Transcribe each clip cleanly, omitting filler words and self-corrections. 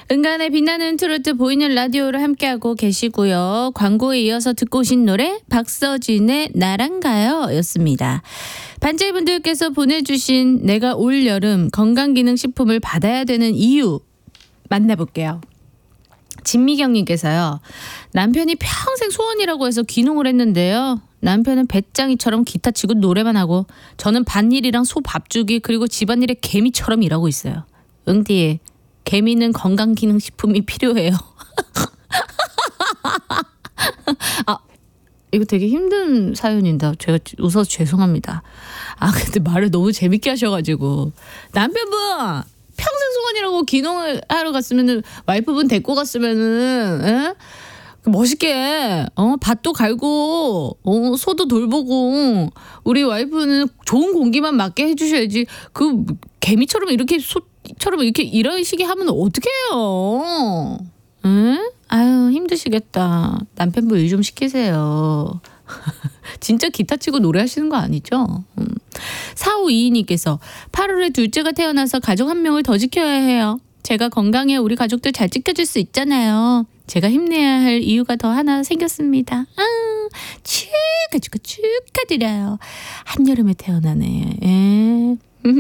은간의 빛나는 트로트 보이는 라디오를 함께하고 계시고요. 광고에 이어서 듣고 오신 노래 박서진의 나랑 가요 였습니다. 반짝이분들께서 보내주신 내가 올 여름 건강기능식품을 받아야 되는 이유 만나볼게요. 진미경님께서요. 남편이 평생 소원이라고 해서 귀농을 했는데요. 남편은 배짱이처럼 기타 치고 노래만 하고 저는 밭일이랑 소 밥주기 그리고 집안일에 개미처럼 일하고 있어요. 응디 개미는 건강기능식품이 필요해요. 아 이거 되게 힘든 사연인데 제가 웃어서 죄송합니다. 아 근데 말을 너무 재밌게 하셔가지고 남편분 평생 소원이라고 귀농을 하러 갔으면은 와이프분 데리고 갔으면은 에? 멋있게 밭도 갈고 소도 돌보고 우리 와이프는 좋은 공기만 맞게 해주셔야지 그 개미처럼 이렇게 소처럼 이렇게 이러시게 하면 어떡해요. 응? 아유 힘드시겠다. 남편분 일 좀 시키세요. 진짜 기타 치고 노래하시는 거 아니죠? 4522님께서 8월에 둘째가 태어나서 가족 한 명을 더 지켜야 해요. 제가 건강해 우리 가족들 잘 지켜줄 수 있잖아요. 제가 힘내야 할 이유가 더 하나 생겼습니다. 축하드려요. 한여름에 태어나네. 예.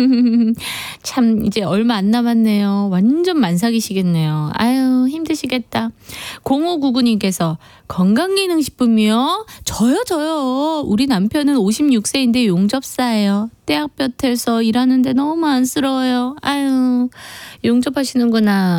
참 이제 얼마 안 남았네요. 완전 만삭이시겠네요. 아유 힘드시겠다. 0599님께서 건강기능식품이요? 저요. 우리 남편은 56세인데 용접사예요. 떼약볕에서 일하는데 너무 안쓰러워요. 아유 용접하시는구나.